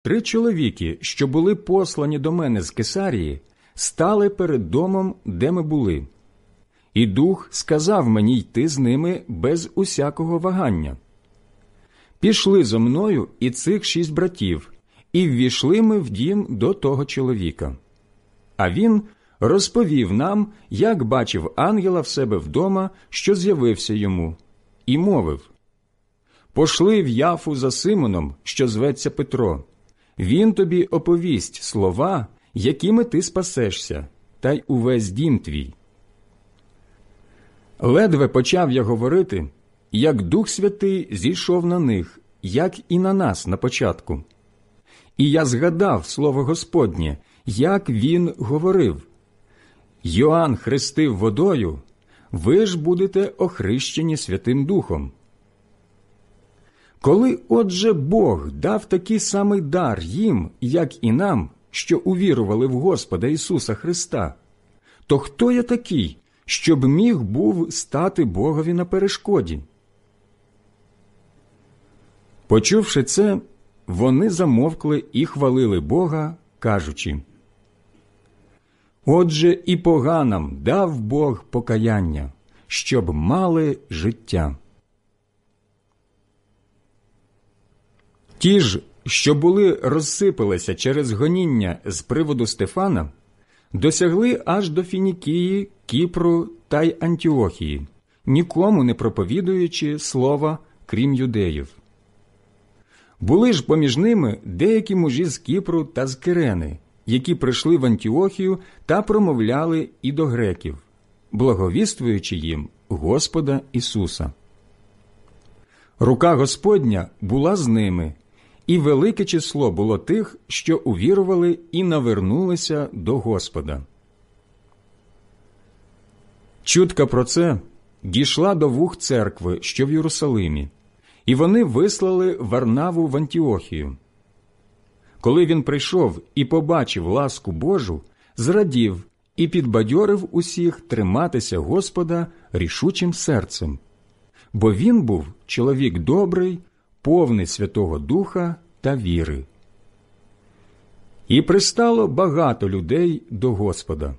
3 чоловіки, що були послані до мене з Кесарії, стали перед домом, де ми були. І Дух сказав мені йти з ними без усякого вагання. Пішли зо мною і цих 6 братів, і ввійшли ми в дім до того чоловіка. А він розповів нам, як бачив ангела в себе вдома, що з'явився йому, і мовив: «Пошли в Яфу за Симоном, що зветься Петро. Він тобі оповість слова, якими ти спасешся, та й увесь дім твій». Ледве почав я говорити, як Дух Святий зійшов на них, як і на нас на початку. І я згадав слово Господнє, як він говорив: «Йоанн хрестив водою, ви ж будете охрещені Святим Духом». Коли, отже, Бог дав такий самий дар їм, як і нам, що увірували в Господа Ісуса Христа, то хто я такий, щоб міг був стати Богові на перешкоді? Почувши це, вони замовкли і хвалили Бога, кажучи: «Отже, і поганам дав Бог покаяння, щоб мали життя». Ті ж, що були розсипалися через гоніння з приводу Стефана, досягли аж до Фінікії, Кіпру та й Антіохії, нікому не проповідуючи слова, крім юдеїв. Були ж поміж ними деякі мужі з Кіпру та з Кирени, які прийшли в Антіохію та промовляли і до греків, благовіствуючи їм Господа Ісуса. Рука Господня була з ними, і велике число було тих, що увірували і навернулися до Господа. Чутка про це дійшла до вух церкви, що в Єрусалимі, і вони вислали Варнаву в Антіохію. Коли він прийшов і побачив ласку Божу, зрадів і підбадьорив усіх триматися Господа рішучим серцем, бо він був чоловік добрий, повний Святого Духа та віри. І пристало багато людей до Господа.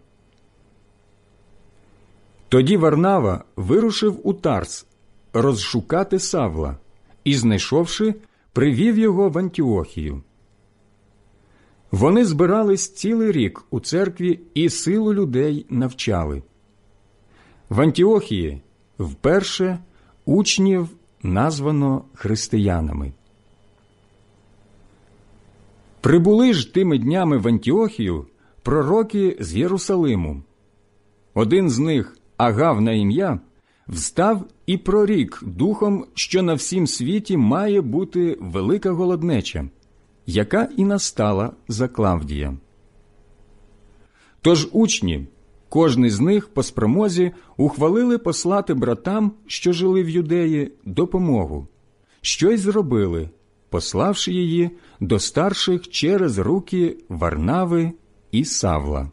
Тоді Варнава вирушив у Тарс розшукати Савла і, знайшовши, привів його в Антіохію. Вони збирались цілий рік у церкві і силу людей навчали. В Антіохії вперше учнів названо християнами. Прибули ж тими днями в Антіохію пророки з Єрусалиму. Один з них, Агав на ім'я, встав і прорік духом, що на всім світі має бути велика голоднеча, яка і настала за Клавдія. Тож учні, кожний з них по спромозі, ухвалили послати братам, що жили в Юдеї, допомогу, що й зробили, пославши її до старших через руки Варнави і Савла.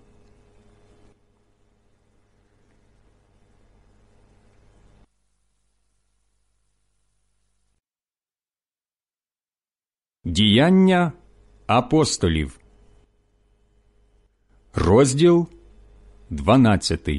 Діяння апостолів. Розділ 12.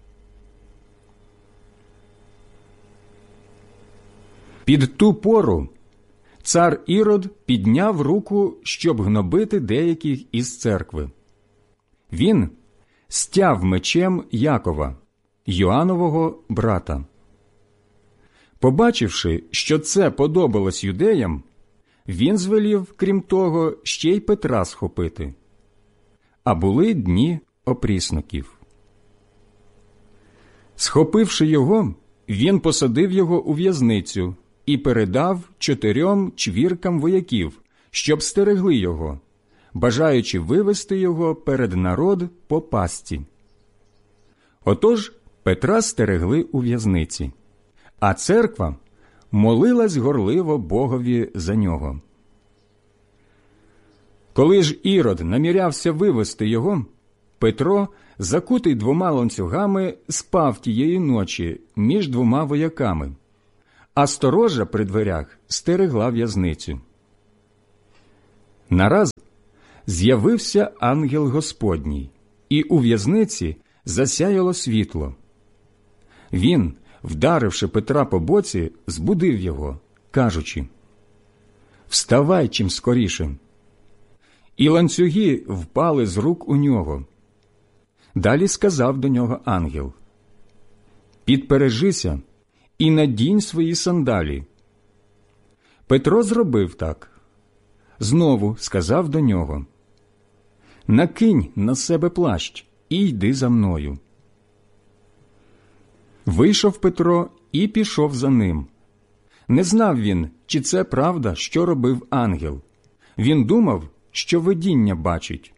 Під ту пору цар Ірод підняв руку, щоб гнобити деяких із церкви. Він стяв мечем Якова, Йоанового брата. Побачивши, що це подобалось юдеям, він звелів, крім того, ще й Петра схопити. А були дні опрісноків. Схопивши його, він посадив його у в'язницю і передав 4 чвіркам вояків, щоб стерегли його, бажаючи вивести його перед народ по пастці. Отож Петра стерегли у в'язниці, а церква молилась горливо Богові за нього. Коли ж Ірод намірявся вивести його, Петро, закутий 2 ланцюгами, спав тієї ночі між 2 вояками, а сторожа при дверях стерегла в'язницю. Нараз з'явився ангел Господній, і у в'язниці засяяло світло. Він, вдаривши Петра по боці, збудив його, кажучи: «Вставай чим скоріше!» І ланцюги впали з рук у нього. Далі сказав до нього ангел: «Підпережися і надінь свої сандалі». Петро зробив так. Знову сказав до нього: «Накинь на себе плащ і йди за мною». Вийшов Петро і пішов за ним. Не знав він, чи це правда, що робив ангел. Він думав, що видіння бачить.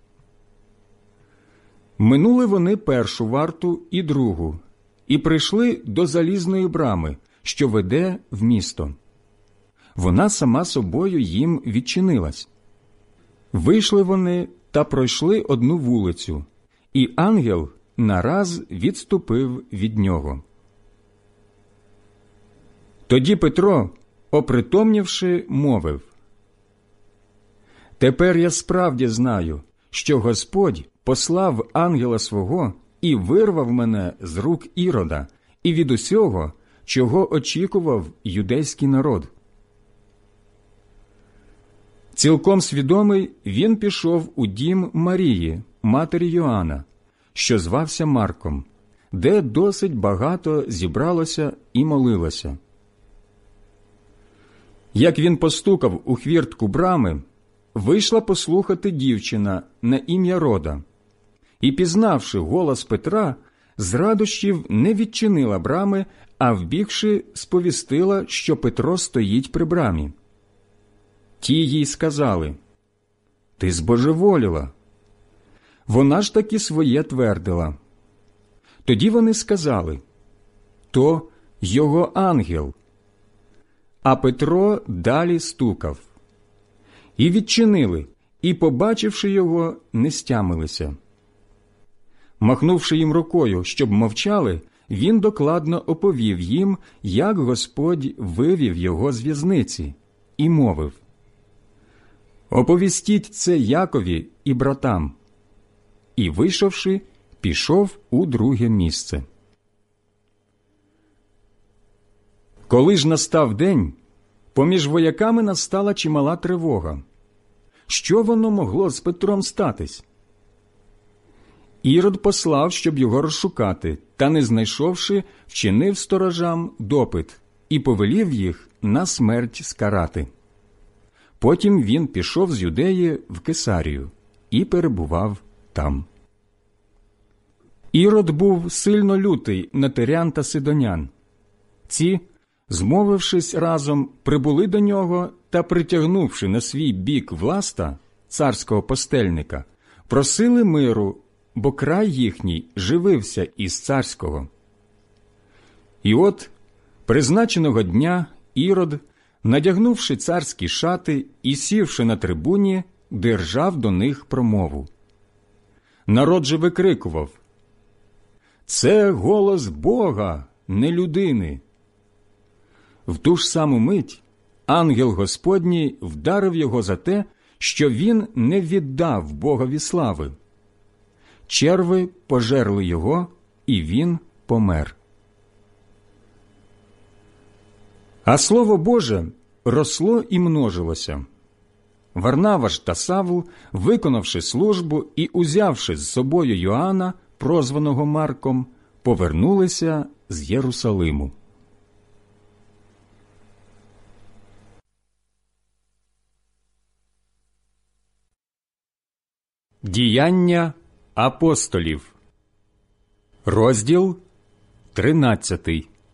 Минули вони першу варту і другу, і прийшли до залізної брами, що веде в місто. Вона сама собою їм відчинилась. Вийшли вони та пройшли одну вулицю, і ангел нараз відступив від нього. Тоді Петро, опритомнівши, мовив: «Тепер я справді знаю, що Господь послав ангела свого і вирвав мене з рук Ірода і від усього, чого очікував юдейський народ». Цілком свідомий він пішов у дім Марії, матері Йоанна, що звався Марком, де досить багато зібралося і молилося. Як він постукав у хвіртку брами, вийшла послухати дівчина на ім'я Рода, і, пізнавши голос Петра, з радощів не відчинила брами, а вбігши, сповістила, що Петро стоїть при брамі. Ті їй сказали: «Ти збожеволіла». Вона ж таки своє твердила. Тоді вони сказали: «То його ангел». А Петро далі стукав. І відчинили, і, побачивши його, не стямилися. Махнувши їм рукою, щоб мовчали, він докладно оповів їм, як Господь вивів його з в'язниці, і мовив: «Оповістіть це Якові і братам». І, вийшовши, пішов у друге місце. Коли ж настав день, поміж вояками настала чимала тривога. Що воно могло з Петром статись? Ірод послав, щоб його розшукати, та, не знайшовши, вчинив сторожам допит і повелів їх на смерть скарати. Потім він пішов з Юдеї в Кесарію і перебував там. Ірод був сильно лютий на тирян та сидонян. Ці, змовившись разом, прибули до нього та, притягнувши на свій бік Власта, царського постельника, просили миру, бо край їхній живився із царського. І от, призначеного дня, Ірод, надягнувши царські шати і сівши на трибуні, держав до них промову. Народ же викрикував: «Це голос Бога, не людини!» В ту ж саму мить ангел Господній вдарив його за те, що він не віддав Богові слави. Черви пожерли його, і він помер. А Слово Боже росло і множилося. Варнава ж та Савл, виконавши службу і узявши з собою Йоанна, прозваного Марком, повернулися з Єрусалиму. Діяння апостолів. Розділ 13.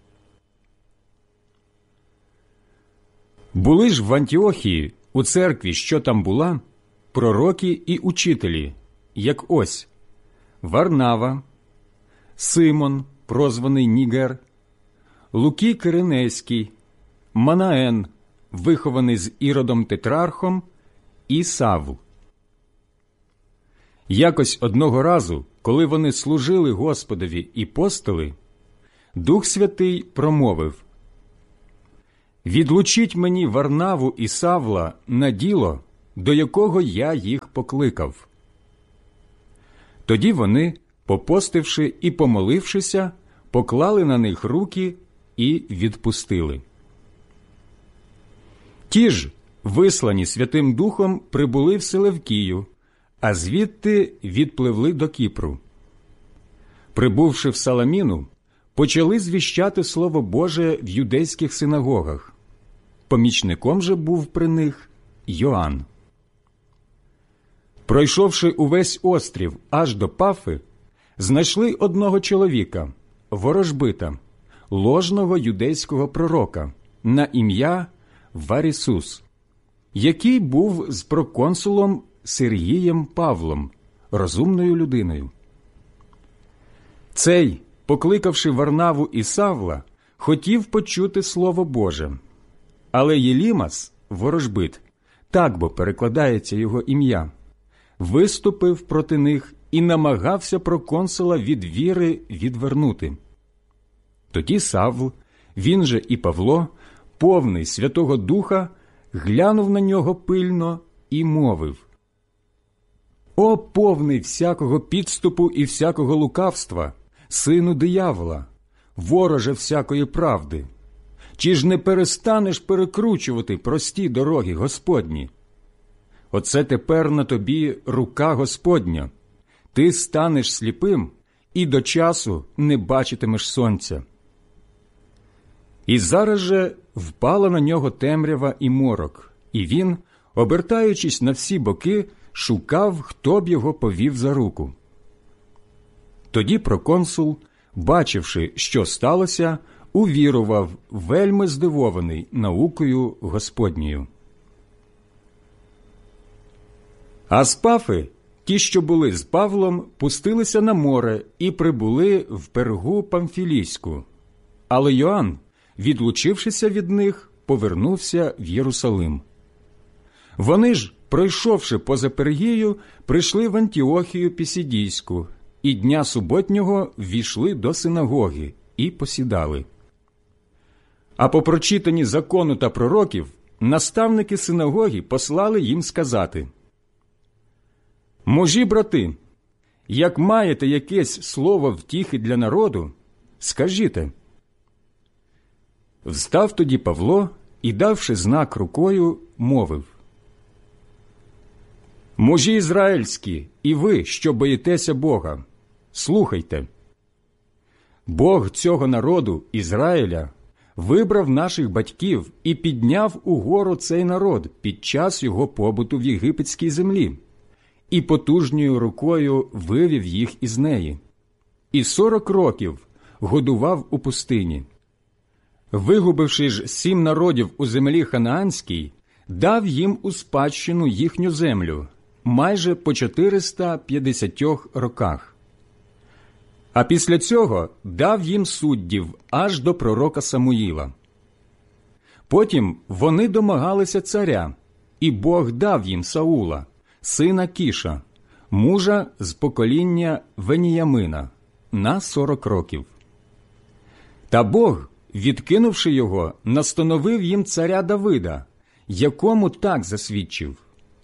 Були ж в Антіохії, у церкві, що там була, пророки і учителі, як ось: Варнава, Симон, прозваний Нігер, Луки Киринейський, Манаен, вихований з Іродом Тетрархом, і Савл. Якось одного разу, коли вони служили Господові і постили, Дух Святий промовив: «Відлучіть мені Варнаву і Савла на діло, до якого я їх покликав». Тоді вони, попостивши і помолившися, поклали на них руки і відпустили. Ті ж, вислані Святим Духом, прибули в Селевкію, а звідти відпливли до Кіпру. Прибувши в Саламіну, почали звіщати Слово Боже в юдейських синагогах. Помічником же був при них Йоанн. Пройшовши увесь острів аж до Пафи, знайшли одного чоловіка, ворожбита, ложного юдейського пророка, на ім'я Варісус, який був з проконсулом Сергієм Павлом, розумною людиною. Цей, покликавши Варнаву і Савла, хотів почути Слово Боже. Але Єлімас, ворожбит, так бо перекладається його ім'я, виступив проти них і намагався проконсула від віри відвернути. Тоді Савл, він же і Павло, повний Святого Духа, глянув на нього пильно і мовив: «О, повний всякого підступу і всякого лукавства, сину диявола, вороже всякої правди! Чи ж не перестанеш перекручувати прості дороги Господні? Оце тепер на тобі рука Господня. Ти станеш сліпим і до часу не бачитимеш сонця». І зараз же впала на нього темрява і морок, і він, обертаючись на всі боки, шукав, хто б його повів за руку. Тоді проконсул, бачивши, що сталося, увірував, вельми здивований наукою Господньою. А з Пафи ті, що були з Павлом, пустилися на море і прибули в Пергу Памфілійську. Але Йоанн, відлучившися від них, повернувся в Єрусалим. Вони ж, пройшовши поза Пергію, прийшли в Антіохію Пісідійську, і дня суботнього ввійшли до синагоги і посідали. А по прочитанні закону та пророків, наставники синагоги послали їм сказати: «Мужі, брати, як маєте якесь слово втіхи для народу, скажіте». Встав тоді Павло і, давши знак рукою, мовив: «Мужі ізраїльські, і ви, що боїтеся Бога, слухайте. Бог цього народу, Ізраїля, вибрав наших батьків і підняв угору цей народ під час його побуту в єгипетській землі, і потужною рукою вивів їх із неї, і 40 років годував у пустині. Вигубивши ж 7 народів у землі ханаанській, дав їм у спадщину їхню землю майже по 450 роках. А після цього дав їм суддів аж до пророка Самуїла. Потім вони домагалися царя, і Бог дав їм Саула, сина Кіша, мужа з покоління Веніямина, на 40 років. Та Бог, відкинувши його, настановив їм царя Давида, якому так засвідчив: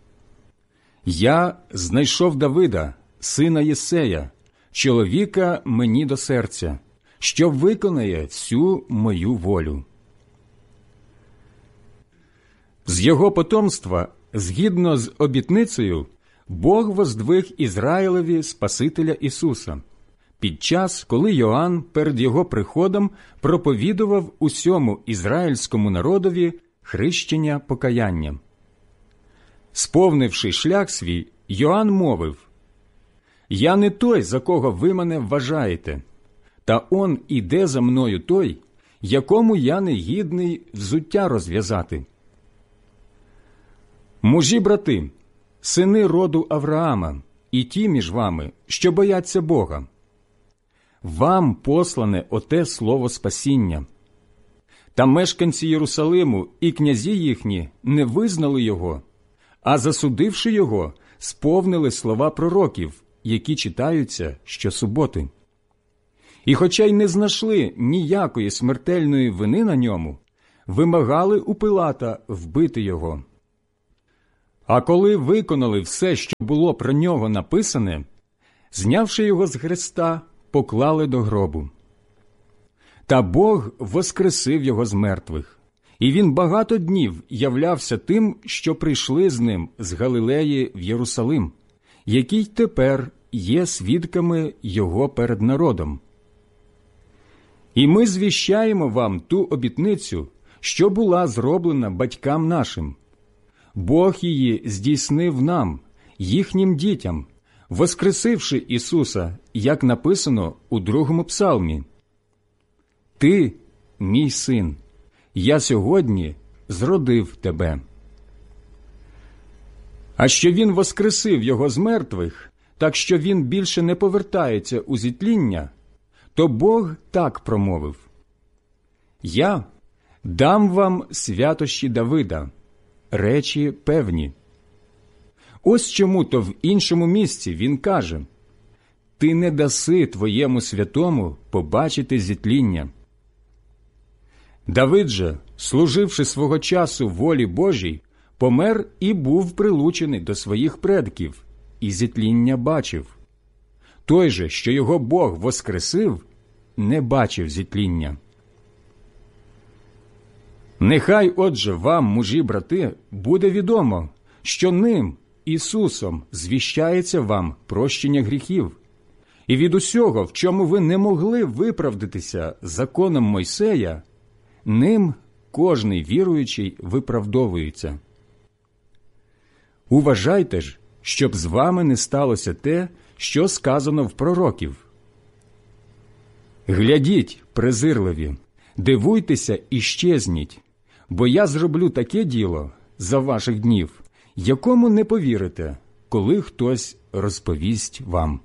«Я знайшов Давида, сина Єсея, чоловіка мені до серця, що виконає всю мою волю». З його потомства, згідно з обітницею, Бог воздвиг Ізраїлеві Спасителя Ісуса, під час, коли Йоанн перед його приходом проповідував усьому ізраїльському народові хрещення покаяння. Сповнивши шлях свій, Йоанн мовив: «Я не той, за кого ви мене вважаєте, та он іде за мною той, якому я не гідний взуття розв'язати». Мужі, брати, сини роду Авраама, і ті між вами, що бояться Бога, вам послане оте слово спасіння. Та мешканці Єрусалиму і князі їхні не визнали його, а засудивши його, сповнили слова пророків, які читаються щосуботи. І хоча й не знайшли ніякої смертельної вини на ньому, вимагали у Пилата вбити його. А коли виконали все, що було про нього написане, знявши його з хреста, поклали до гробу. Та Бог воскресив його з мертвих, і він багато днів являвся тим, що прийшли з ним з Галилеї в Єрусалим, які й тепер є свідками його перед народом. І ми звіщаємо вам ту обітницю, що була зроблена батькам нашим. Бог її здійснив нам, їхнім дітям, воскресивши Ісуса, як написано у 2-му псалмі. «Ти, мій син, я сьогодні зродив тебе». А що Він воскресив його з мертвих, так що він більше не повертається у зітління, то Бог так промовив: «Я дам вам святощі Давида, речі певні». Ось чому-то в іншому місці він каже: «Ти не даси твоєму святому побачити зітління». Давид же, служивши свого часу волі Божій, помер і був прилучений до своїх предків, і зітління бачив. Той же, що його Бог воскресив, не бачив зітління. Нехай, отже, вам, мужі брати, буде відомо, що ним, Ісусом, звіщається вам прощення гріхів, і від усього, в чому ви не могли виправдатися законом Мойсея, ним кожний віруючий виправдовується. Уважайте ж, щоб з вами не сталося те, що сказано в пророків. Глядіть, презирливі, дивуйтеся і щезніть, бо я зроблю таке діло за ваших днів, якому не повірите, коли хтось розповість вам.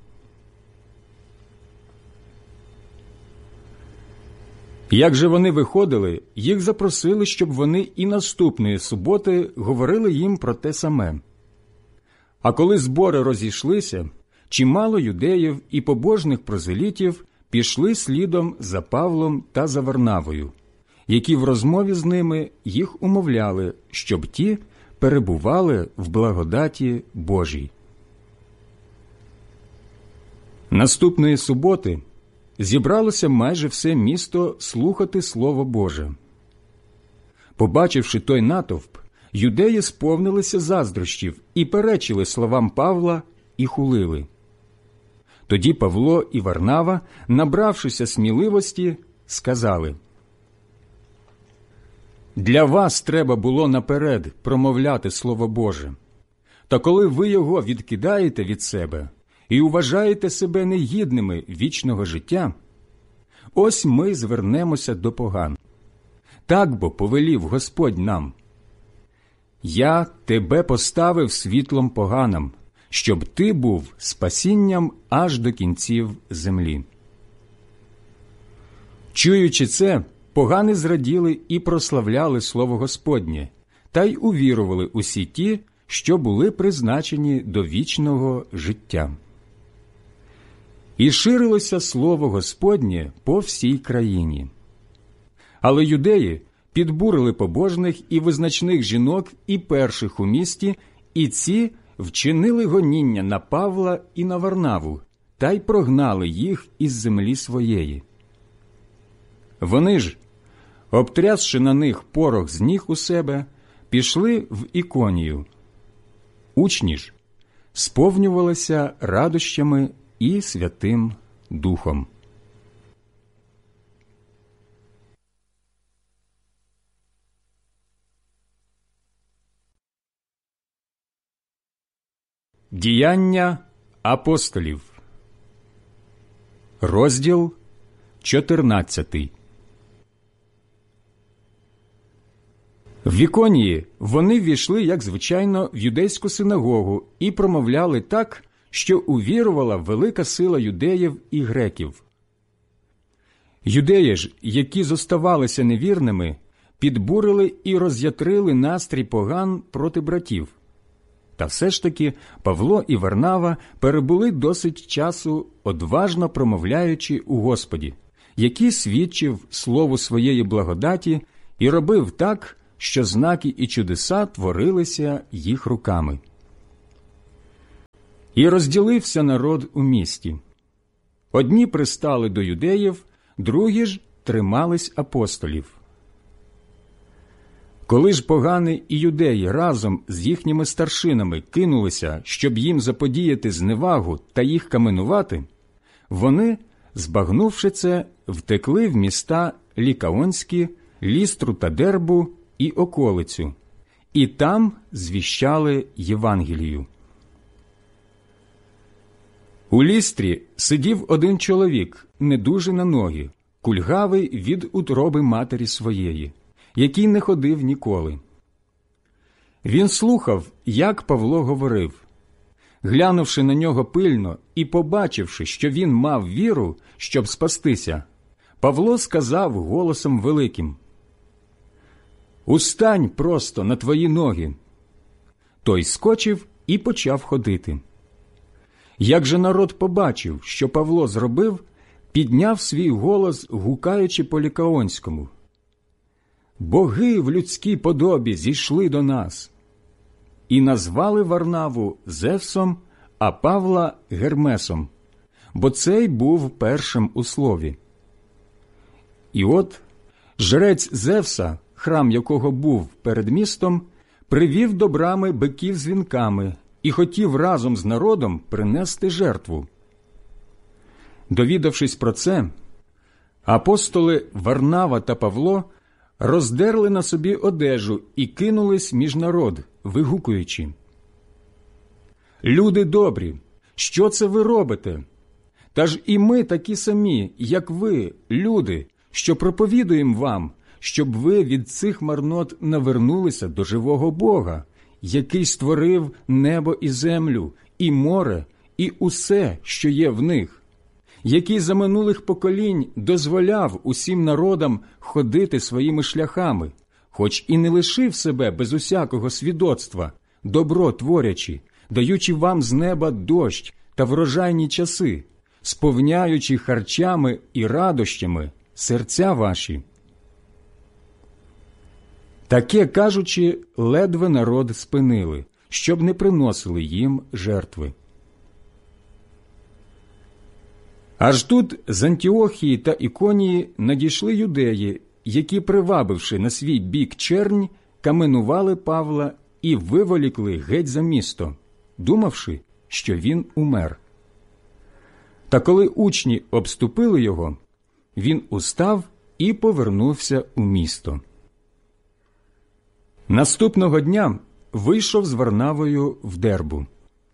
Як же вони виходили, їх запросили, щоб вони і наступної суботи говорили їм про те саме. А коли збори розійшлися, чимало юдеїв і побожних прозелітів пішли слідом за Павлом та за Варнавою, які в розмові з ними їх умовляли, щоб ті перебували в благодаті Божій. Наступної суботи зібралося майже все місто слухати Слово Боже. Побачивши той натовп, юдеї сповнилися заздрощів і перечили словам Павла і хулили. Тоді Павло і Варнава, набравшися сміливості, сказали: «Для вас треба було наперед промовляти Слово Боже. Та коли ви його відкидаєте від себе і вважаєте себе негідними вічного життя, ось ми звернемося до поган. Так бо повелів Господь нам: «Я тебе поставив світлом поганам, щоб ти був спасінням аж до кінців землі». Чуючи це, погани зраділи і прославляли слово Господнє, та й увірували усі ті, що були призначені до вічного життя. І ширилося слово Господнє по всій країні. Але юдеї підбурили побожних і визначних жінок і перших у місті, і ці вчинили гоніння на Павла і на Варнаву, та й прогнали їх із землі своєї. Вони ж, обтрясши на них порох з ніг у себе, пішли в Іконію. Учні ж сповнювалися радощами і Святим Духом. Діяння апостолів. Розділ 14. В Іконії вони ввійшли, як звичайно, в юдейську синагогу і промовляли так, що увірувала велика сила юдеїв і греків. Юдеї ж, які зоставалися невірними, підбурили і роз'ятрили настрій поган проти братів. Та все ж таки Павло і Варнава перебули досить часу, одважно промовляючи у Господі, який свідчив слову своєї благодаті і робив так, що знаки і чудеса творилися їх руками. І розділився народ у місті. Одні пристали до юдеїв, другі ж тримались апостолів. Коли ж погани і юдеї разом з їхніми старшинами кинулися, щоб їм заподіяти зневагу та їх каменувати, вони, збагнувши це, втекли в міста Лікаонські, Лістру та Дербу і околицю, і там звіщали Євангелію. У Лістрі сидів один чоловік, недужий на ноги, кульгавий від утроби матері своєї, який не ходив ніколи. Він слухав, як Павло говорив. Глянувши на нього пильно і побачивши, що він мав віру, щоб спастися, Павло сказав голосом великим: «Устань просто на твої ноги». Той скочив і почав ходити. Як же народ побачив, що Павло зробив, підняв свій голос, гукаючи по-лікаонському: «Боги в людській подобі зійшли до нас!» І назвали Варнаву Зевсом, а Павла Гермесом, бо цей був першим у слові. І от жрець Зевса, храм якого був перед містом, привів до брами биків з вінками і хотів разом з народом принести жертву. Довідавшись про це, апостоли Варнава та Павло роздерли на собі одежу і кинулись між народ, вигукуючи: «Люди добрі, що це ви робите? Та ж і ми такі самі, як ви, люди, що проповідуємо вам, щоб ви від цих марнот навернулися до живого Бога, який створив небо і землю, і море, і усе, що є в них, який за минулих поколінь дозволяв усім народам ходити своїми шляхами, хоч і не лишив себе без усякого свідоцтва, добро творячи, даючи вам з неба дощ та врожайні часи, сповняючи харчами і радощами серця ваші». Таке кажучи, ледве народ спинили, щоб не приносили їм жертви. Аж тут з Антіохії та Іконії надійшли юдеї, які, привабивши на свій бік чернь, каменували Павла і виволікли геть за місто, думавши, що він умер. Та коли учні обступили його, він устав і повернувся у місто. Наступного дня вийшов з Варнавою в Дербу.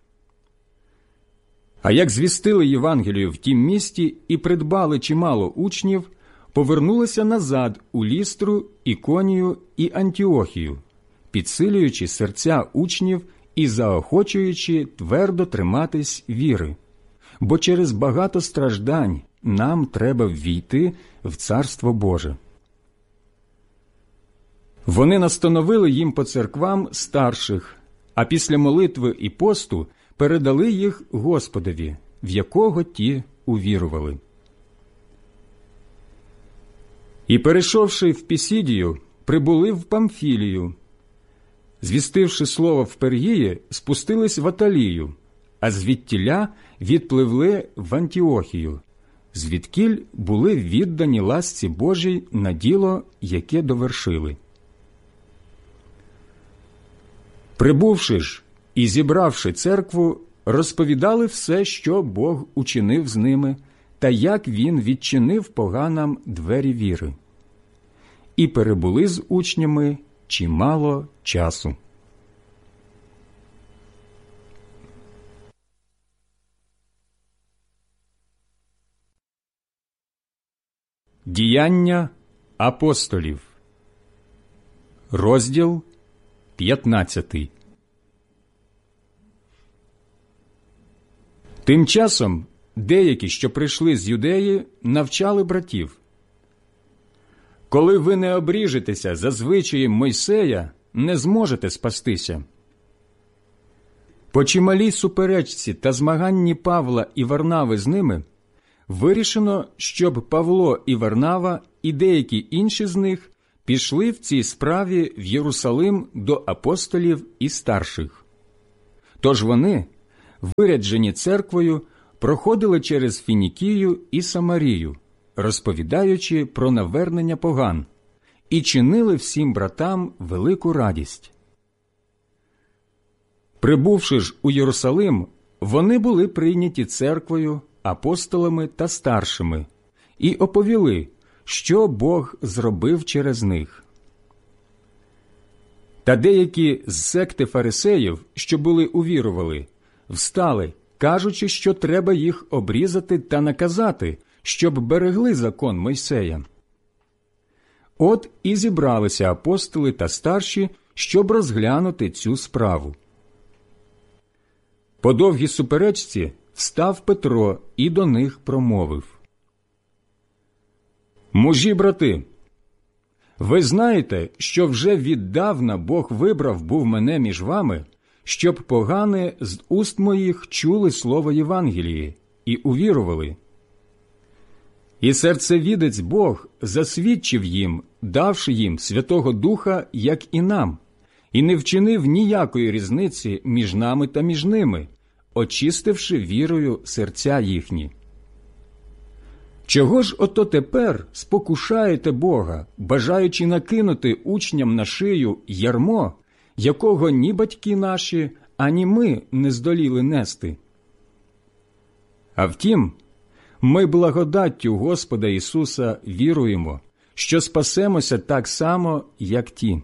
А як звістили Євангелію в тім місті і придбали чимало учнів, повернулися назад у Лістру, Іконію і Антіохію, підсилюючи серця учнів і заохочуючи твердо триматись віри, бо через багато страждань нам треба ввійти в Царство Боже. Вони настановили їм по церквам старших, а після молитви і посту передали їх Господові, в якого ті увірували. І, перейшовши в Пісідію, прибули в Памфілію. Звістивши слово в Пергії, спустились в Аталію, а звідтіля відпливли в Антіохію, звідкіль були віддані ласці Божій на діло, яке довершили. Прибувши ж і зібравши церкву, розповідали все, що Бог учинив з ними, та як він відчинив поганам двері віри. І перебули з учнями чимало часу. Діяння апостолів. Розділ 15. Тим часом деякі, що прийшли з Юдеї, навчали братів: «Коли ви не обріжетеся за звичаєм Мойсея, не зможете спастися». По чималій суперечці та змаганні Павла і Варнави з ними вирішено, щоб Павло і Варнава і деякі інші з них пішли в цій справі в Єрусалим до апостолів і старших. Тож вони, виряджені церквою, проходили через Фінікію і Самарію, розповідаючи про навернення поган, і чинили всім братам велику радість. Прибувши ж у Єрусалим, вони були прийняті церквою, апостолами та старшими, і оповіли, що Бог зробив через них. Та деякі з секти фарисеїв, що були увірували, встали, кажучи, що треба їх обрізати та наказати, щоб берегли закон Мойсея. От і зібралися апостоли та старші, щоб розглянути цю справу. По довгій суперечці встав Петро і до них промовив: «Мужі, брати, ви знаєте, що вже віддавна Бог вибрав був мене між вами, щоб погани з уст моїх чули слово Євангелії і увірували. І серцевідець Бог засвідчив їм, давши їм Святого Духа, як і нам, і не вчинив ніякої різниці між нами та між ними, очистивши вірою серця їхні. Чого ж ото тепер спокушаєте Бога, бажаючи накинути учням на шию ярмо, якого ні батьки наші, ані ми не здоліли нести? А втім, ми благодаттю Господа Ісуса віруємо, що спасемося так само, як ті».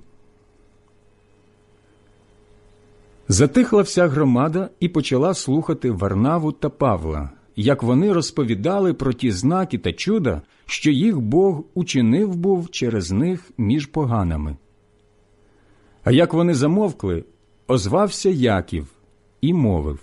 Затихла вся громада і почала слухати Варнаву та Павла, як вони розповідали про ті знаки та чуда, що їх Бог учинив був через них між поганами. А як вони замовкли, озвався Яків і мовив: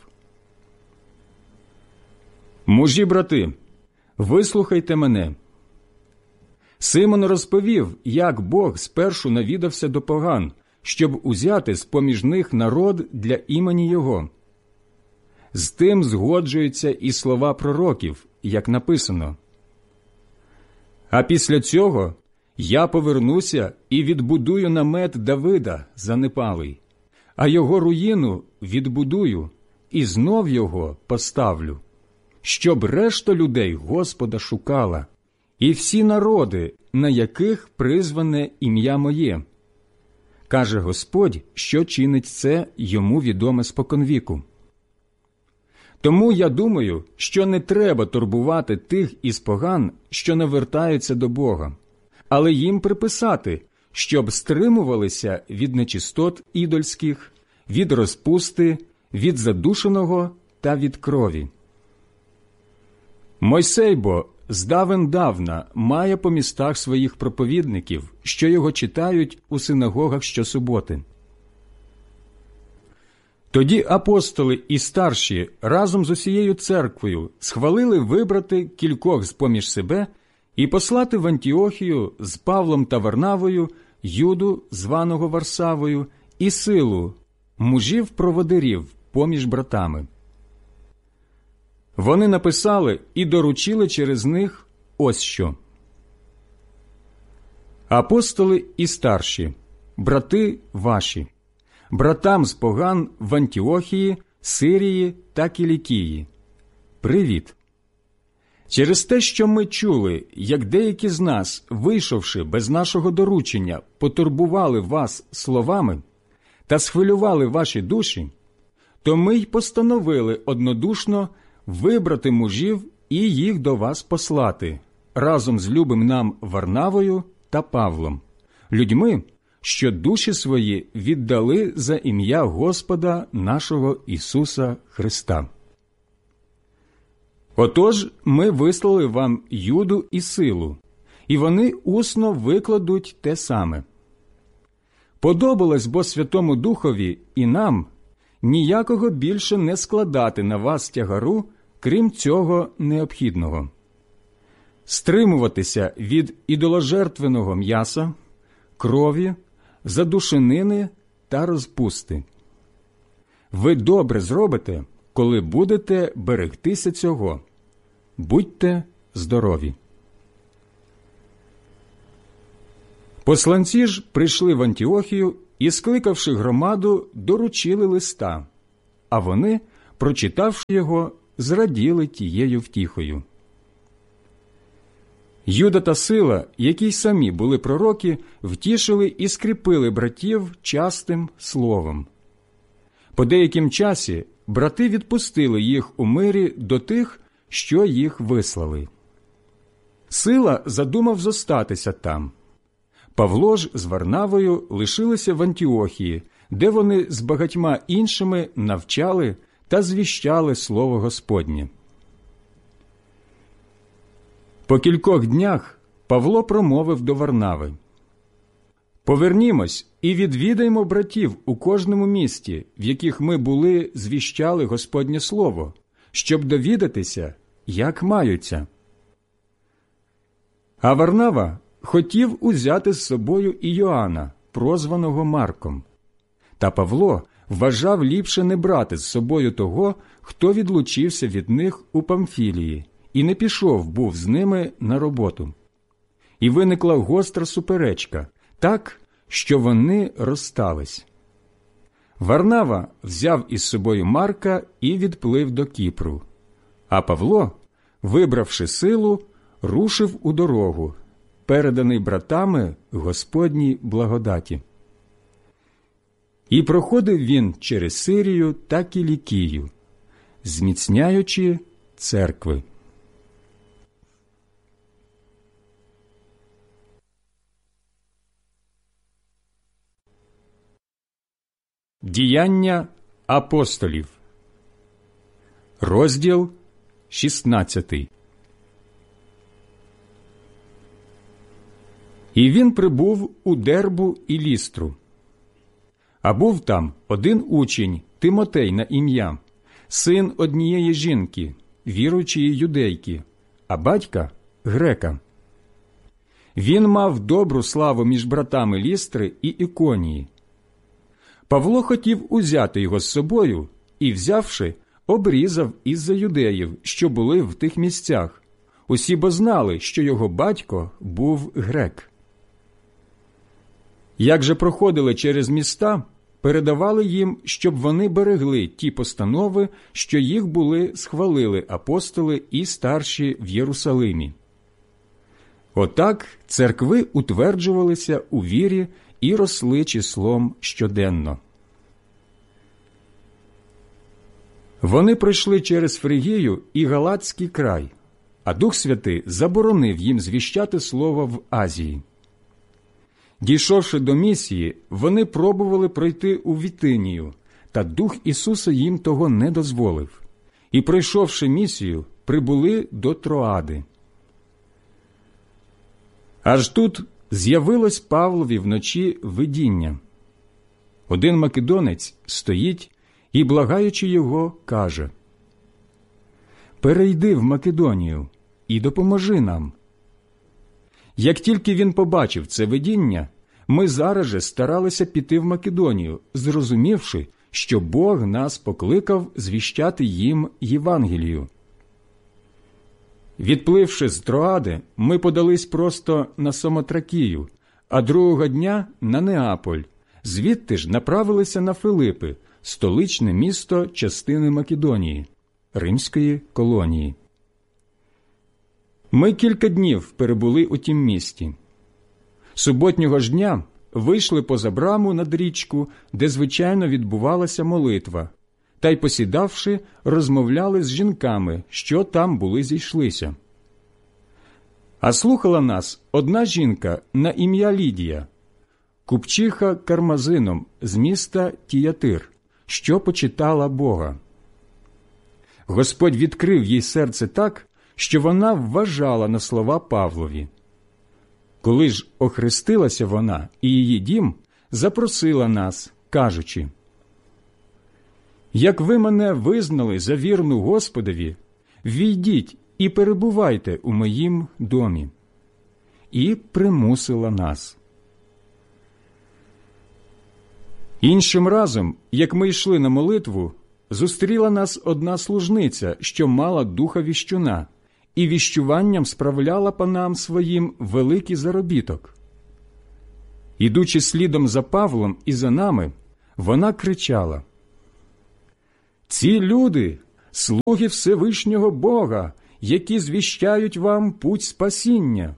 «Мужі, брати, вислухайте мене. Симон розповів, як Бог спершу навідався до поган, щоб узяти з-поміж них народ для імені Його. З тим згоджуються і слова пророків, як написано: «А після цього я повернуся і відбудую намет Давида занепалий, а його руїну відбудую і знов його поставлю, щоб решта людей Господа шукала, і всі народи, на яких призване ім'я моє. Каже Господь, що чинить це йому відоме споконвіку. Тому я думаю, що не треба турбувати тих із поган, що навертаються до Бога, але їм приписати, щоб стримувалися від нечистот ідольських, від розпусти, від задушеного та від крові. Мойсей бо здавен-давна має по містах своїх проповідників, що його читають у синагогах щосуботи». Тоді апостоли і старші разом з усією церквою схвалили вибрати кількох з-поміж себе і послати в Антіохію з Павлом та Варнавою Юду, званого Варсавою, і Силу, мужів-проводирів поміж братами. Вони написали і доручили через них ось що: «Апостоли і старші, брати ваші, братам з поган в Антіохії, Сирії та Кілікії, привіт! Через те, що ми чули, як деякі з нас, вийшовши без нашого доручення, потурбували вас словами та схвилювали ваші душі, то ми й постановили однодушно вибрати мужів і їх до вас послати, разом з любим нам Варнавою та Павлом, людьми, що душі свої віддали за ім'я Господа нашого Ісуса Христа. Отож, ми вислали вам Юду і Силу, і вони усно викладуть те саме. Подобалось бо Святому Духові і нам ніякого більше не складати на вас тягару, крім цього необхідного: стримуватися від ідоложертвеного м'яса, крові, задушенини та розпусти. Ви добре зробите, коли будете берегтися цього. Будьте здорові». Посланці ж прийшли в Антіохію і, скликавши громаду, доручили листа, а вони, прочитавши його, зраділи тією втіхою. Юда та Сила, які й самі були пророки, втішили і скріпили братів частим словом. По деяким часі брати відпустили їх у мирі до тих, що їх вислали. Сила задумав зостатися там. Павло ж з Варнавою лишилися в Антіохії, де вони з багатьма іншими навчали та звіщали слово Господнє. По кількох днях Павло промовив до Варнави: «Повернімось і відвідаймо братів у кожному місті, в яких ми були, звіщали Господнє слово, щоб довідатися, як маються». А Варнава хотів узяти з собою і Йоанна, прозваного Марком. Та Павло вважав ліпше не брати з собою того, хто відлучився від них у Памфілії, і не пішов був з ними на роботу. І виникла гостра суперечка, так, що вони розстались. Варнава взяв із собою Марка і відплив до Кіпру, а Павло, вибравши Силу, рушив у дорогу, переданий братами Господній благодаті. І проходив він через Сирію та Кілікію, зміцняючи церкви. Діяння апостолів. Розділ 16. І він прибув у Дербу і Лістру. А був там один учень, Тимотей на ім'я, син однієї жінки, віруючої юдейки, а батька – грека. Він мав добру славу між братами Лістри і Іконії. Павло хотів узяти його з собою і, взявши, обрізав із-за юдеїв, що були в тих місцях. Усі бо знали, що його батько був грек. Як же проходили через міста, передавали їм, щоб вони берегли ті постанови, що їх були схвалили апостоли і старші в Єрусалимі. Отак церкви утверджувалися у вірі і росли числом щоденно. Вони пройшли через Фригію і Галатський край, а Дух Святий заборонив їм звіщати слово в Азії. Дійшовши до Місії, вони пробували пройти у Вітинію, та Дух Ісуса їм того не дозволив. І, пройшовши Місію, прибули до Троади. Аж тут з'явилось Павлові вночі видіння. Один македонець стоїть і, благаючи його, каже: «Перейди в Македонію і допоможи нам». Як тільки він побачив це видіння, ми зараз же старалися піти в Македонію, зрозумівши, що Бог нас покликав звіщати їм Євангелію. Відпливши з Троади, ми подались просто на Самотракію, а другого дня – на Неаполь. Звідти ж направилися на Филипи, столичне місто частини Македонії, римської колонії. Ми кілька днів перебули у тім місті. Суботнього ж дня вийшли поза браму над річку, де звичайно відбувалася молитва, та й, посідавши, розмовляли з жінками, що там були зійшлися. А слухала нас одна жінка на ім'я Лідія, купчиха кармазином з міста Тіятир, що почитала Бога. Господь відкрив їй серце так, що вона вважала на слова Павлові. Коли ж охрестилася вона і її дім, запросила нас, кажучи: «Як ви мене визнали за вірну Господові, ввійдіть і перебувайте у моїм домі». І примусила нас. Іншим разом, як ми йшли на молитву, зустріла нас одна служниця, що мала духа віщуна, і віщуванням справляла панам своїм великий заробіток. Ідучи слідом за Павлом і за нами, вона кричала: «Ці люди – слуги Всевишнього Бога, які звіщають вам путь спасіння».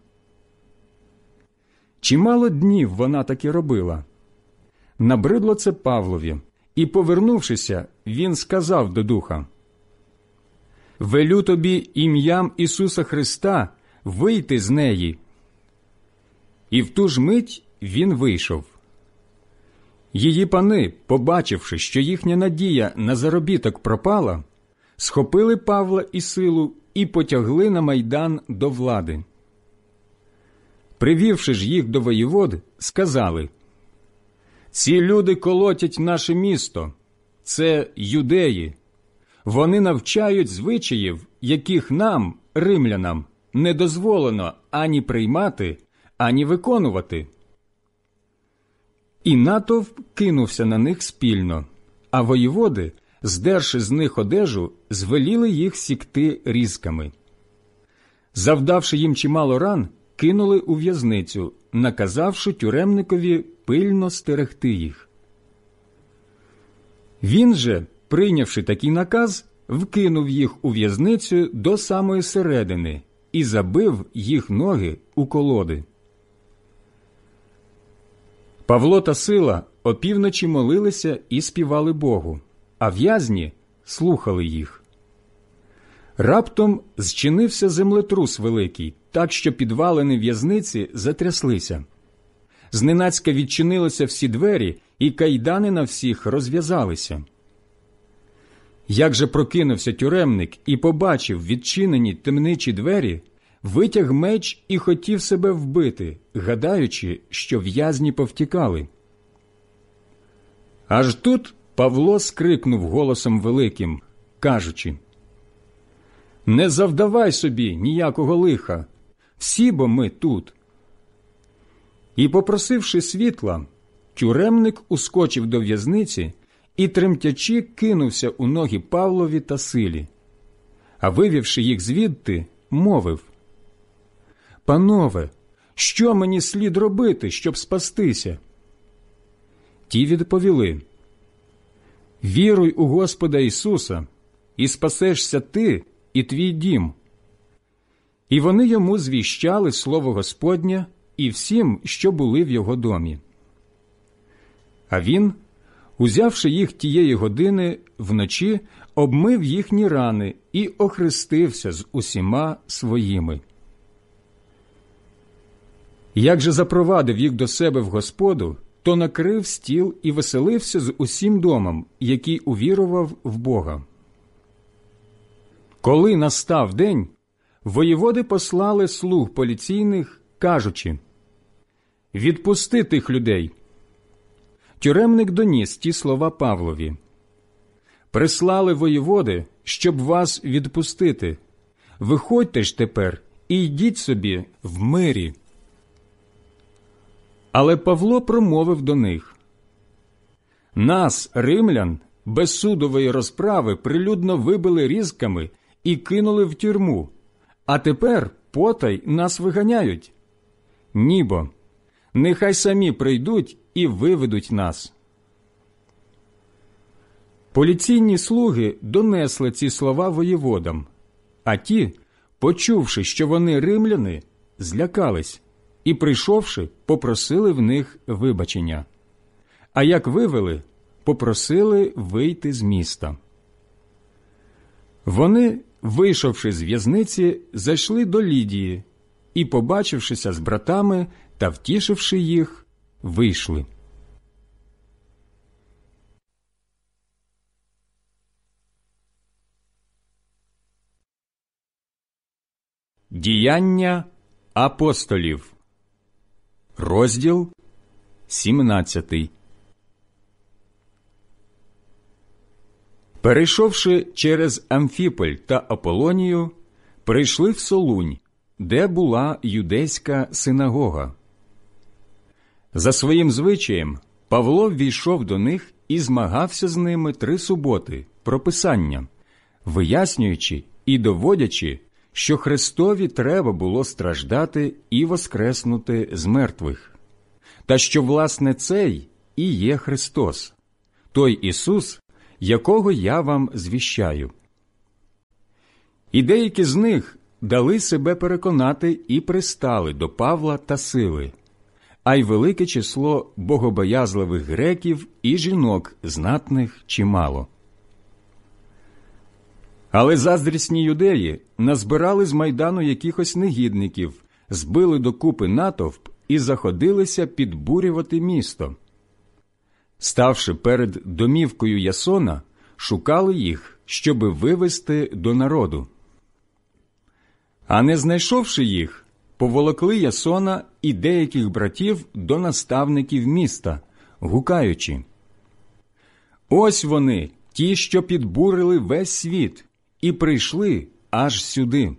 Чимало днів вона таки робила. Набридло це Павлові, і, повернувшися, він сказав до духа: «Велю тобі ім'ям Ісуса Христа вийти з неї». І в ту ж мить він вийшов. Її пани, побачивши, що їхня надія на заробіток пропала, схопили Павла і Силу і потягли на майдан до влади. Привівши ж їх до воєвод, сказали: «Ці люди колотять наше місто, це юдеї. Вони навчають звичаїв, яких нам, римлянам, не дозволено ані приймати, ані виконувати». І натовп кинувся на них спільно, а воєводи, здерши з них одежу, звеліли їх сікти різками. Завдавши їм чимало ран, кинули у в'язницю, наказавши тюремникові пильно стерегти їх. Він же, прийнявши такий наказ, вкинув їх у в'язницю до самої середини і забив їх ноги у колоди. Павло та Сила опівночі молилися і співали Богу, а в'язні слухали їх. Раптом зчинився землетрус великий, так що підвалини в'язниці затряслися. Зненацька відчинилися всі двері, і кайдани на всіх розв'язалися. Як же прокинувся тюремник і побачив відчинені темничі двері, витяг меч і хотів себе вбити, гадаючи, що в'язні повтікали. Аж тут Павло скрикнув голосом великим, кажучи: «Не завдавай собі ніякого лиха, всі бо ми тут». І, попросивши світла, тюремник ускочив до в'язниці і, тремтячи, кинувся у ноги Павлові та Силі. А вивівши їх звідти, мовив: «Панове, що мені слід робити, щоб спастися?» Ті відповіли: «Віруй у Господа Ісуса, і спасешся ти і твій дім». І вони йому звіщали слово Господнє і всім, що були в його домі. А він, узявши їх тієї години, вночі обмив їхні рани і охрестився з усіма своїми. Як же запровадив їх до себе в Господу, то накрив стіл і веселився з усім домом, який увірував в Бога. Коли настав день, воєводи послали слуг поліційних, кажучи: «Відпусти тих людей». Тюремник доніс ті слова Павлові: «Прислали воєводи, щоб вас відпустити. Виходьте ж тепер і йдіть собі в мирі». Але Павло промовив до них: «Нас, римлян, без судової розправи прилюдно вибили різками і кинули в тюрму, а тепер потай нас виганяють. Нібо, нехай самі прийдуть і виведуть нас». Поліційні слуги донесли ці слова воєводам, а ті, почувши, що вони римляни, злякались і, прийшовши, попросили в них вибачення. А як вивели, попросили вийти з міста. Вони, вийшовши з в'язниці, зайшли до Лідії і, побачившися з братами та втішивши їх, вийшли. Діяння апостолів. Розділ 17. Перейшовши через Амфіполь та Аполонію, прийшли в Солунь, де була юдейська синагога. За своїм звичаєм Павло ввійшов до них і змагався з ними 3 суботи про Писання, вияснюючи і доводячи, що Христові треба було страждати і воскреснути з мертвих. та що, власне, цей і є Христос, той Ісус, якого я вам звіщаю. І деякі з них дали себе переконати і пристали до Павла та Сили, а й велике число богобоязливих греків і жінок знатних чимало. Але заздрісні юдеї назбирали з майдану якихось негідників, збили докупи натовп і заходилися підбурювати місто. Ставши перед домівкою Ясона, шукали їх, щоби вивести до народу. А не знайшовши їх, поволокли Ясона і деяких братів до наставників міста, гукаючи: «Ось вони, ті, що підбурили весь світ, і прийшли аж сюди.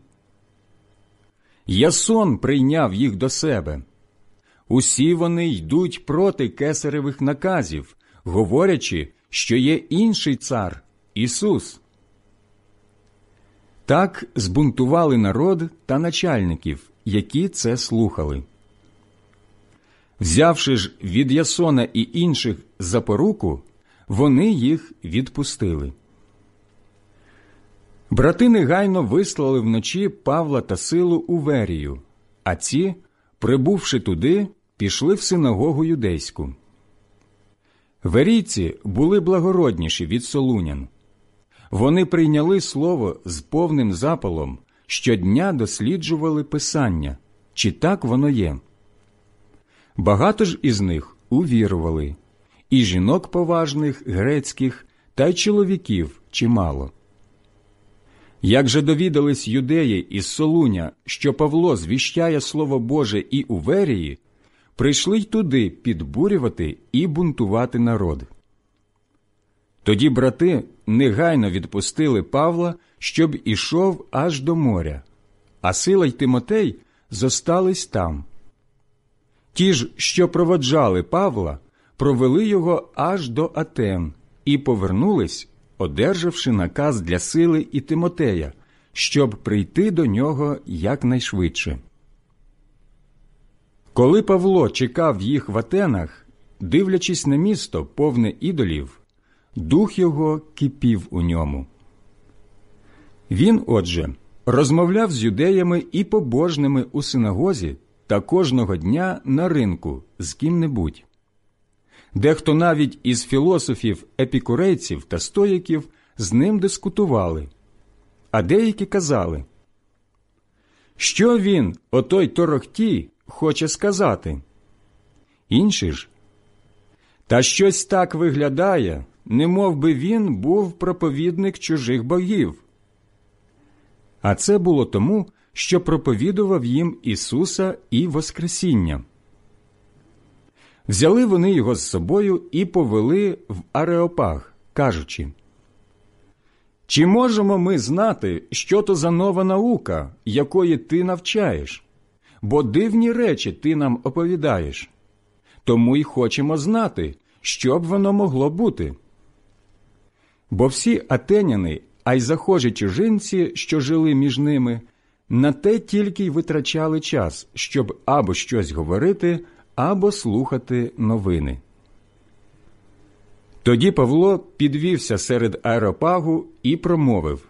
Ясон прийняв їх до себе. Усі вони йдуть проти кесаревих наказів, говорячи, що є інший цар – Ісус». Так збунтували народ та начальників, які це слухали. Взявши ж від Ясона і інших за поруку, вони їх відпустили. Брати негайно вислали вночі Павла та Силу у Верію, а ці, прибувши туди, пішли в синагогу юдейську. Верійці були благородніші від солунян. Вони прийняли слово з повним запалом, щодня досліджували Писання, чи так воно є. Багато ж із них увірували, і жінок поважних, грецьких, та й чоловіків чимало. Як же довідались юдеї із Солуня, що Павло звіщає Слово Боже і у Верії, прийшли й туди підбурювати і бунтувати народ. Тоді брати негайно відпустили Павла, щоб ішов аж до моря, а Сила й Тимотей зостались там. Ті ж, що проводжали Павла, провели його аж до Атен і повернулись, одержавши наказ для Сили і Тимотея, щоб прийти до нього якнайшвидше. Коли Павло чекав їх в Атенах, дивлячись на місто, повне ідолів, дух його кипів у ньому. Він, отже, розмовляв з юдеями і побожними у синагозі та кожного дня на ринку з ким-небудь. Дехто навіть із філософів-епікурейців та стоїків з ним дискутували, а деякі казали: «Що він, отой торохтій, хоче сказати?» Інші ж: «Та щось так виглядає, немов би він був проповідник чужих богів». А це було тому, що проповідував їм Ісуса і Воскресіння. Взяли вони його з собою і повели в Ареопаг, кажучи: «Чи можемо ми знати, що то за нова наука, якої ти навчаєш? Бо дивні речі ти нам оповідаєш. Тому й хочемо знати, що б воно могло бути». Бо всі атеняни, а й захожі чужинці, що жили між ними, на те тільки й витрачали час, щоб або щось говорити, або слухати новини. Тоді Павло підвівся серед Ареопагу і промовив: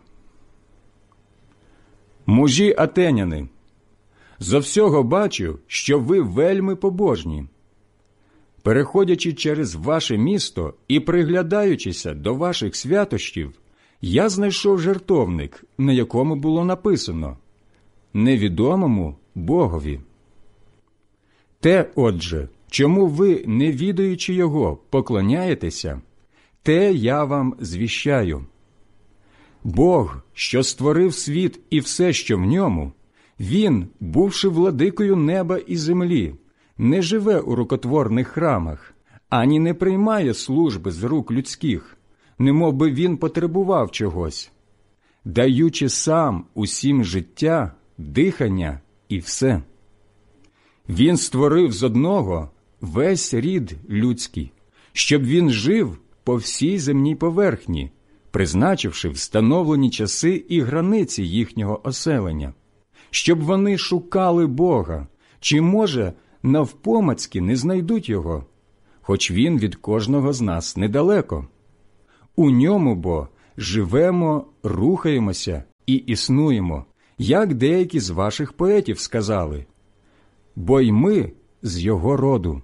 «Мужі атеняни, зо всього бачу, що ви вельми побожні. Переходячи через ваше місто і приглядаючися до ваших святощів, я знайшов жертовник, на якому було написано: невідомому Богові. Те, отже, чому ви, не відаючи його, поклоняєтеся, те я вам звіщаю. Бог, що створив світ і все, що в ньому, Він, бувши владикою неба і землі, не живе у рукотворних храмах, ані не приймає служби з рук людських, немов би він потребував чогось, даючи сам усім життя, дихання і все. Він створив з одного весь рід людський, щоб він жив по всій земній поверхні, призначивши встановлені часи і границі їхнього оселення, щоб вони шукали Бога, чи, може, навпомацьки не знайдуть його, хоч він від кожного з нас недалеко. У ньому бо живемо, рухаємося і існуємо, як деякі з ваших поетів сказали, бо й ми з його роду.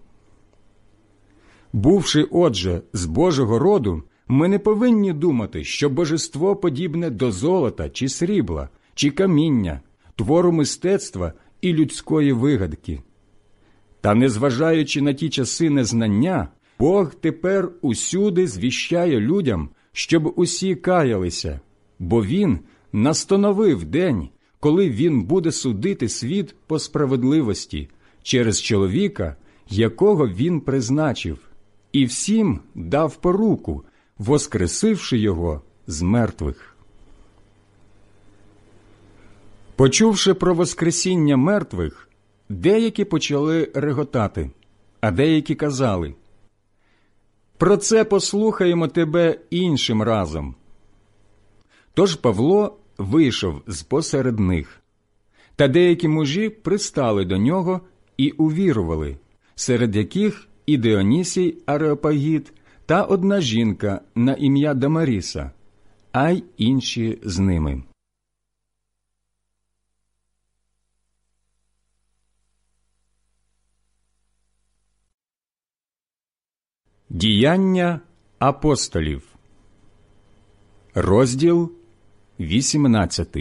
Бувши, отже, з Божого роду, ми не повинні думати, що божество подібне до золота чи срібла, чи каміння, твору мистецтва і людської вигадки. Та незважаючи на ті часи незнання, Бог тепер усюди звіщає людям, щоб усі каялися, бо Він настановив день, коли Він буде судити світ по справедливості через чоловіка, якого Він призначив, і всім дав поруку, воскресивши його з мертвих. Почувши про воскресіння мертвих, деякі почали реготати, а деякі казали: «Про це послухаємо тебе іншим разом». Тож Павло вийшов з-посеред них, та деякі мужі пристали до нього і увірували, серед яких і Діонісій Ареопагіт та одна жінка на ім'я Дамаріса, а й інші з ними. Діяння апостолів. Розділ 18.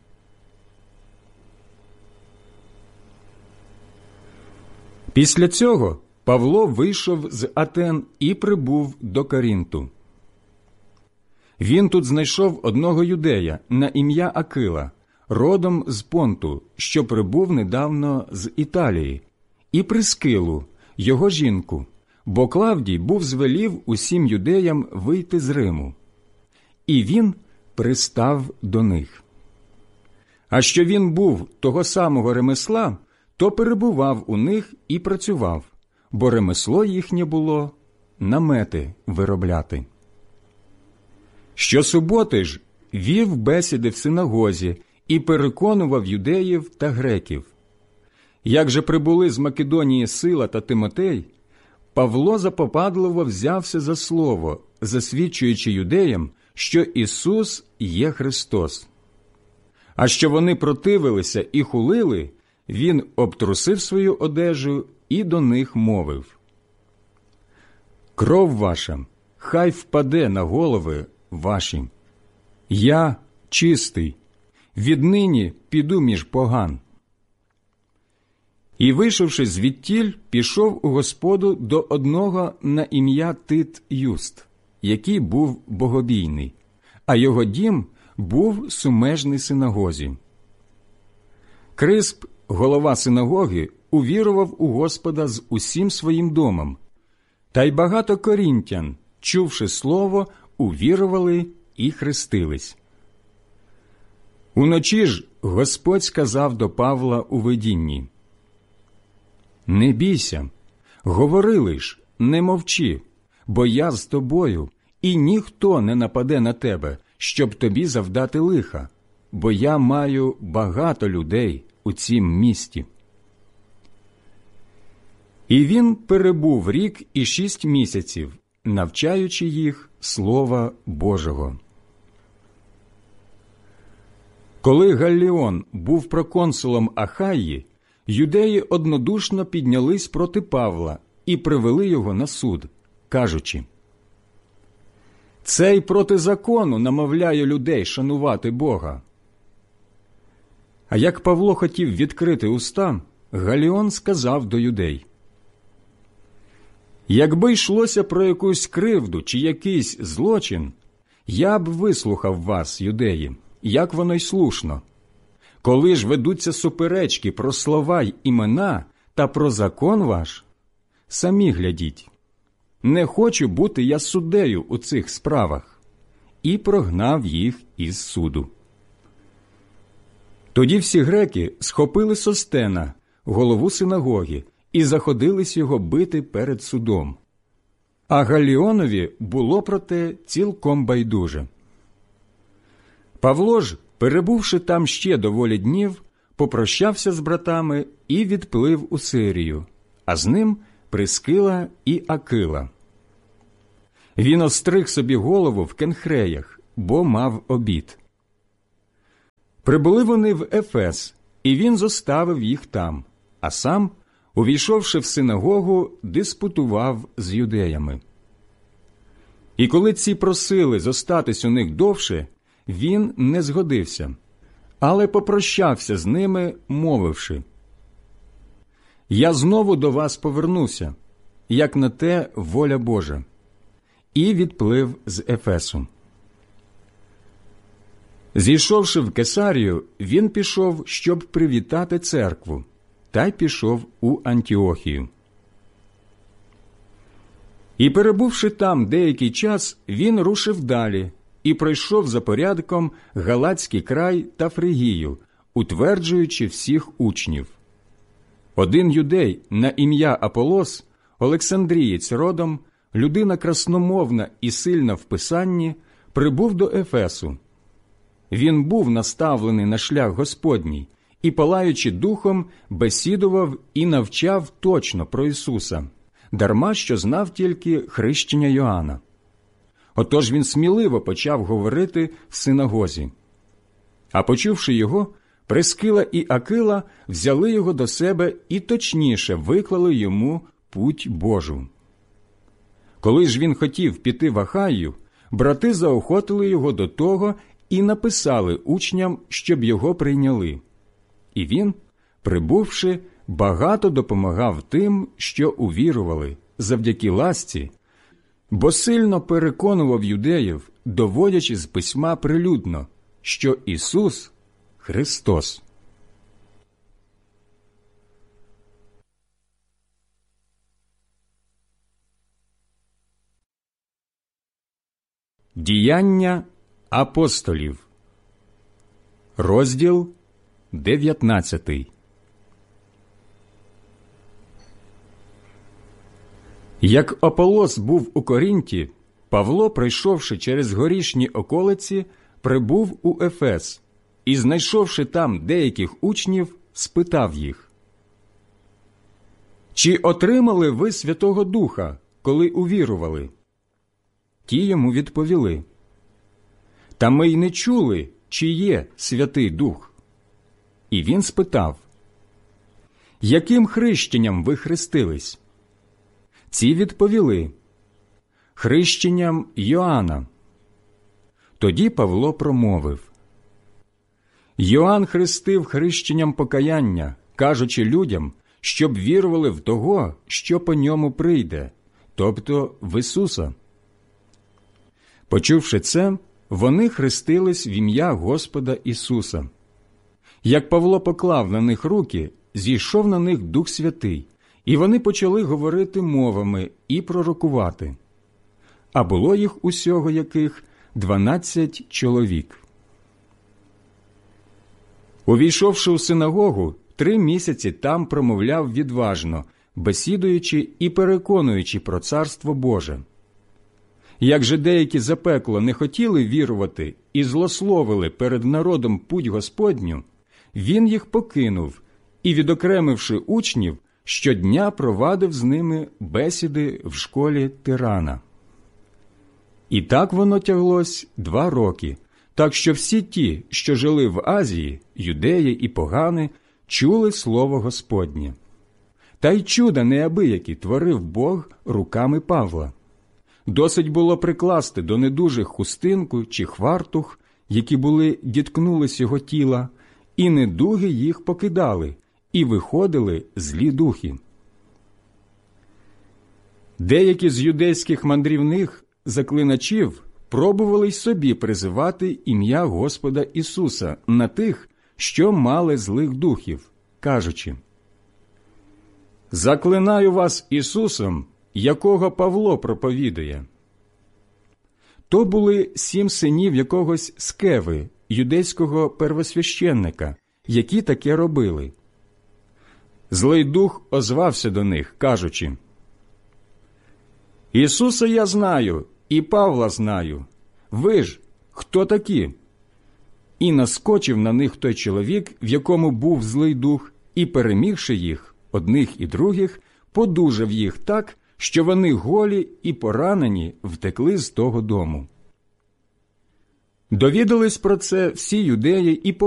Після цього Павло вийшов з Атен і прибув до Корінту. Він тут знайшов одного юдея на ім'я Акила, родом з Понту, що прибув недавно з Італії, і Прискилу, його жінку, бо Клавдій був звелів усім юдеям вийти з Риму. І він пристав до них. А що він був того самого ремесла, то перебував у них і працював, бо ремесло їхнє було намети виробляти. Щосуботи ж вів бесіди в синагозі і переконував юдеїв та греків. Як же прибули з Македонії Сила та Тимотей, Павло запопадливо взявся за слово, засвідчуючи юдеям, що Ісус є Христос. А що вони противилися і хулили, він обтрусив свою одежу і до них мовив: «Кров ваша хай впаде на голови ваші. Я чистий, віднині піду між поган». І, вийшовши звідтіль, пішов у господу до одного на ім'я Тит Юст, який був богобійний, а його дім був сумежний синагозі. Крисп, голова синагоги, увірував у Господа з усім своїм домом, та й багато корінтян, чувши слово, увірували і хрестились. Уночі ж Господь сказав до Павла у видінні: «Не бійся, говори лиш, не мовчи, бо я з тобою, і ніхто не нападе на тебе, щоб тобі завдати лиха, бо я маю багато людей у цім місті». І він перебув рік і 6 місяців, навчаючи їх Слова Божого. Коли Галліон був проконсулом Ахаї, юдеї однодушно піднялись проти Павла і привели його на суд, кажучи: «Цей проти закону намовляє людей шанувати Бога». А як Павло хотів відкрити уста, Галліон сказав до юдей: «Якби йшлося про якусь кривду чи якийсь злочин, я б вислухав вас, юдеї, як воно й слушно. Коли ж ведуться суперечки про слова й імена та про закон ваш, самі глядіть. Не хочу бути я суддею у цих справах». І прогнав їх із суду. Тоді всі греки схопили Состена, голову синагоги, і заходились його бити перед судом. А Галліонові було про те цілком байдуже. Павло ж, перебувши там ще доволі днів, попрощався з братами і відплив у Сирію, а з ним Прискила і Акила. Він остриг собі голову в Кенхреях, бо мав обід. Прибули вони в Ефес, і він зоставив їх там, а сам, увійшовши в синагогу, диспутував з юдеями. І коли ці просили зостатись у них довше, він не згодився, але попрощався з ними, мовивши: «Я знову до вас повернуся, як на те воля Божа», і відплив з Ефесу. Зійшовши в Кесарію, він пішов, щоб привітати церкву, та й пішов у Антіохію. І, перебувши там деякий час, він рушив далі і пройшов за порядком Галатський край та Фригію, утверджуючи всіх учнів. Один юдей на ім'я Аполос, Олександрієць родом, людина красномовна і сильна в писанні, прибув до Ефесу. Він був наставлений на шлях Господній і, палаючи духом, бесідував і навчав точно про Ісуса, дарма що знав тільки хрещення Йоанна. Отож він сміливо почав говорити в синагозі. А почувши його, Прискила і Акила взяли його до себе і точніше виклали йому путь Божу. Коли ж він хотів піти в Ахаю, брати заохотили його до того і написали учням, щоб його прийняли. І він, прибувши, багато допомагав тим, що увірували, завдяки ласці, бо сильно переконував юдеїв, доводячи з письма прилюдно, що Ісус – Христос. Діяння апостолів. Розділ 19. Як Аполос був у Корінті, Павло, пройшовши через горішні околиці, прибув у Ефес і, знайшовши там деяких учнів, спитав їх: «Чи отримали ви Святого Духа, коли увірували?» Ті йому відповіли: «Та ми й не чули, чи є Святий Дух». І він спитав: «Яким хрещенням ви хрестились?» Ці відповіли: «Хрещенням Йоанна». Тоді Павло промовив: «Йоанн хрестив хрещенням покаяння, кажучи людям, щоб вірували в того, що по ньому прийде, тобто в Ісуса». Почувши це, вони хрестились в ім'я Господа Ісуса. Як Павло поклав на них руки, зійшов на них Дух Святий, і вони почали говорити мовами і пророкувати. А було їх усього яких 12 чоловік. Увійшовши у синагогу, 3 місяці там промовляв відважно, бесідуючи і переконуючи про Царство Боже. Як же деякі запекло не хотіли вірувати і злословили перед народом путь Господню, він їх покинув і, відокремивши учнів, щодня провадив з ними бесіди в школі Тирана. І так воно тяглось 2 роки, так що всі ті, що жили в Азії, юдеї і погани, чули слово Господнє. Та й чуда неабиякі творив Бог руками Павла. Досить було прикласти до недужих хустинку чи хвартух, які були діткнулись його тіла, і недуги їх покидали, і виходили злі духи. Деякі з юдейських мандрівних заклиначів пробували й собі призивати ім'я Господа Ісуса на тих, що мали злих духів, кажучи: «Заклинаю вас Ісусом, якого Павло проповідує». То були 7 синів якогось Скеви, юдейського первосвященника, які таке робили. Злий дух озвався до них, кажучи: «Ісуса я знаю, і Павла знаю. Ви ж хто такі?» І наскочив на них той чоловік, в якому був злий дух, і, перемігши їх, одних і других, подужав їх так, що вони голі і поранені втекли з того дому. Довідались про це всі юдеї і